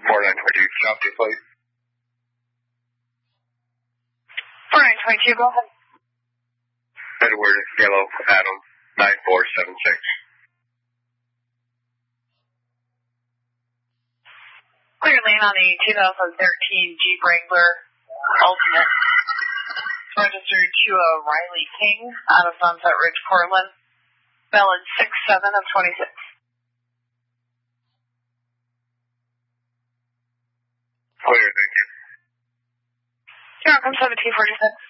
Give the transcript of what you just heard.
4922, South East Place. 4922, go ahead. Edward, Yellow, Adam, 9476. Clear lane on the 2013 Jeep Wrangler Ultimate. It's registered to a Riley King out of Sunset Ridge, Portland. Valid 6/7 of 26. Clear, thank you. You're welcome, 1746.